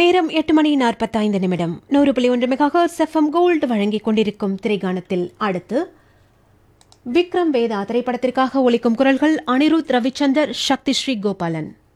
நேரம் 8:45 100.1 megahertz FM gold வழங்கிக் கொண்டிருக்கும் திரைகானத்தில் அடுத்து விக்ரம் வேதா திரைப்படத்திற்காக ஒலிக்கும் குரல்கள் அனிருத் ரவிச்சந்தர் சக்தி ஸ்ரீ கோபாலன்.